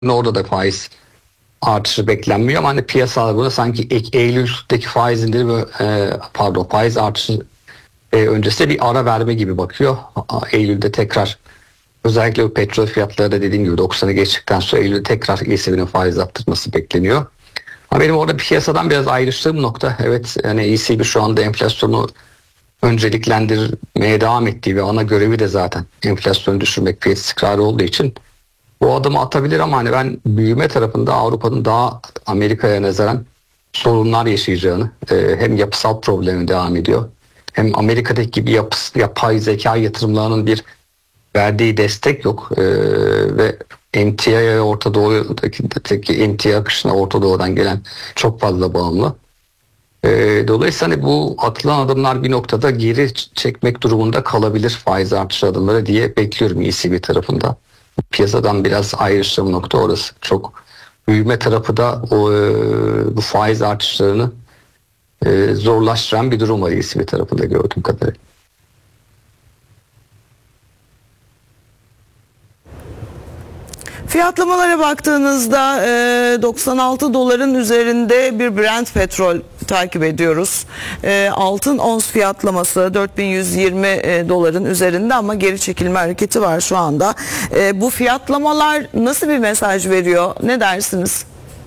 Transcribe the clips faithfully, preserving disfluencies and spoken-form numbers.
orada da faiz artışı beklenmiyor ama hani piyasalar buna sanki Eylül'deki faiz indirimi e, pardon faiz artışı e, öncesinde bir ara verme gibi bakıyor. Eylül'de tekrar özellikle bu petrol fiyatları da dediğim gibi doksanı geçtikten sonra Eylül'de tekrar E C B'nin faiz arttırması bekleniyor. Ama benim orada piyasadan biraz ayrıştığım nokta, evet yani E C B şu anda enflasyonu önceliklendirmeye devam ettiği ve ana görevi de zaten enflasyonu düşürmek, fiyat istikrarı olduğu için bu adımı atabilir ama hani ben büyüme tarafında Avrupa'nın daha Amerika'ya nazaran sorunlar yaşayacağını, e, hem yapısal problemi devam ediyor hem Amerika'daki gibi yapı, yapay zeka yatırımlarının bir verdiği destek yok e, ve M T A'ya Orta Doğu'daki M T A akışına Orta Doğu'dan gelen çok fazla bağımlı. E, dolayısıyla hani bu atılan adımlar bir noktada geri çekmek durumunda kalabilir faiz artış adımları diye bekliyorum E C B tarafında. Piyasadan biraz ayrıştığım nokta orası. Çok büyüme tarafı da o, e, bu faiz artışlarını e, zorlaştıran bir durum var E C B tarafında gördüğüm kadarıyla. Fiyatlamalara baktığınızda doksan altı doların üzerinde bir Brent petrol takip ediyoruz. Altın ons fiyatlaması dört bin yüz yirmi doların üzerinde ama geri çekilme hareketi var şu anda. Bu fiyatlamalar nasıl bir mesaj veriyor? Ne dersiniz?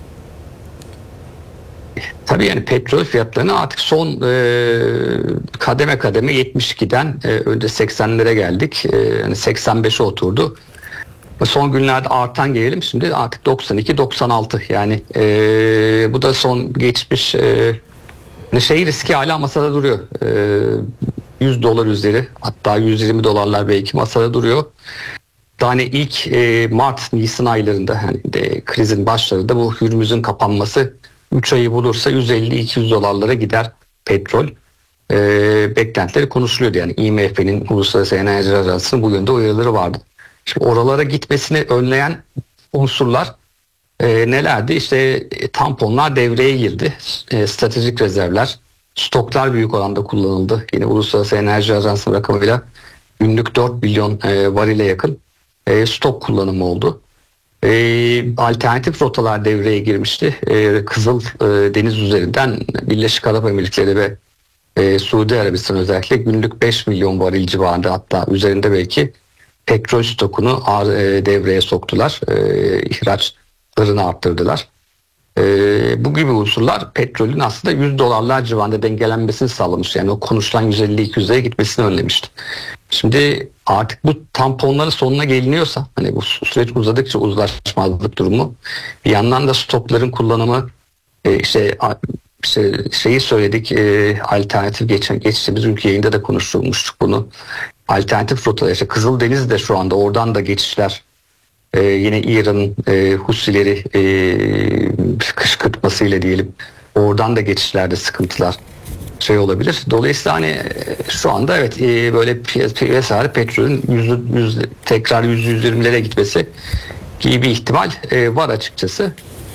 Tabii yani petrol fiyatlarını artık son e, kademe kademe yetmiş ikiden e, önce seksenlere geldik. E, yani seksen beşe oturdu. Son günlerde artan gelelim, şimdi artık doksan iki doksan altı yani e, bu da son geçmiş e, şey riski hala masada duruyor. E, yüz dolar üzeri, hatta yüz yirmi dolarlar belki masada duruyor. Yani ilk e, Mart Nisan aylarında hani de, krizin başlarında bu Hürmüz'ün kapanması üç ayı bulursa yüz elli iki yüz dolarlara gider petrol. E, beklentileri konuşuluyordu yani I M F'nin Uluslararası Enerji Ajansı'nın bu yönde uyarıları vardı. Şimdi oralara gitmesini önleyen unsurlar e, nelerdi? İşte e, tamponlar devreye girdi. E, stratejik rezervler, stoklar büyük oranda kullanıldı. Yine Uluslararası Enerji Ajansı'nın rakamıyla günlük dört milyon e, varile yakın e, stok kullanımı oldu. E, alternatif rotalar devreye girmişti. E, Kızıl e, Deniz üzerinden Birleşik Arap Emirlikleri ve e, Suudi Arabistan özellikle günlük beş milyon varil civarında, hatta üzerinde belki petrol stokunu e, devreye soktular. E, ihraçlarını arttırdılar. E, bu gibi unsurlar petrolün aslında yüz dolarlar civarında dengelenmesini sağlamış. Yani o konuşulan yüz elli iki yüzlere gitmesini önlemişti. Şimdi artık bu tamponların sonuna geliniyorsa, hani bu süreç uzadıkça uzlaşmazlık durumu, bir yandan da stokların kullanımı, e, işte, işte şeyi söyledik, e, alternatif geçen geçtiğimiz ülke yayında da konuşulmuştuk bunu. Alternatif rotalar, işte Kızıldeniz'de şu anda oradan da geçişler, ee, yine İran'ın e, Husileri e, kışkırtmasıyla diyelim, oradan da geçişlerde sıkıntılar şey olabilir. Dolayısıyla hani şu anda evet e, böyle piyasa petrolün yüz, yüz, tekrar yüz yüz yirmilere gitmesi gibi bir ihtimal e, var açıkçası.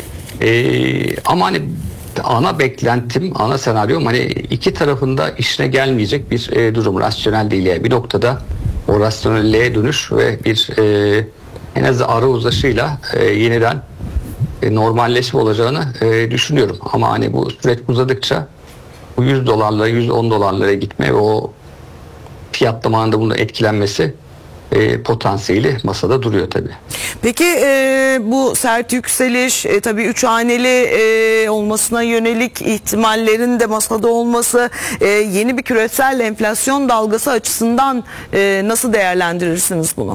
E, ama hani ana beklentim, ana senaryom hani iki tarafında işine gelmeyecek bir e, durum. Rasyonel değil yani. Bir noktada o rasyonelliğe dönüş ve bir e, en az ara uzlaşıyla e, yeniden e, normalleşme olacağını e, düşünüyorum. Ama hani bu süreç uzadıkça bu yüz dolarlara, yüz on dolarlara gitme ve o fiyatlamanın da bunun etkilenmesi E, potansiyeli masada duruyor tabii. Peki e, bu sert yükseliş e, tabii üç haneli e, olmasına yönelik ihtimallerin de masada olması e, yeni bir küresel enflasyon dalgası açısından e, nasıl değerlendirirsiniz bunu?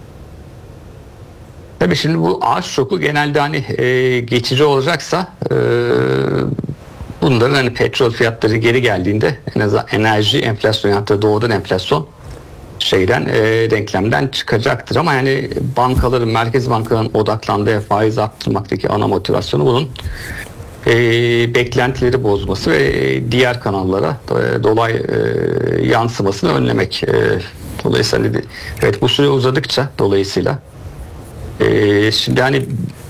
Tabii şimdi bu arz şoku genelde hani e, geçici olacaksa e, bunların hani petrol fiyatları geri geldiğinde en azından enerji enflasyonu, hatta doğrudan enflasyon şeyden e, denklemden çıkacaktır ama yani bankaların, merkez bankaların odaklandığı faiz arttırmaktaki ana motivasyonu bunun e, beklentileri bozması ve diğer kanallara e, dolay e, yansımasını önlemek. E, dolayısıyla evet bu süre uzadıkça dolayısıyla e, şimdi hani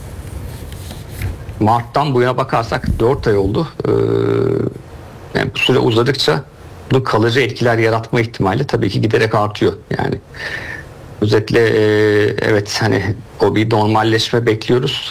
Mart'tan bu yana bakarsak dört ay oldu. E, yani bu süre uzadıkça bu kalıcı etkiler yaratma ihtimali tabii ki giderek artıyor. Yani Özetle e, evet hani o bir normalleşme bekliyoruz.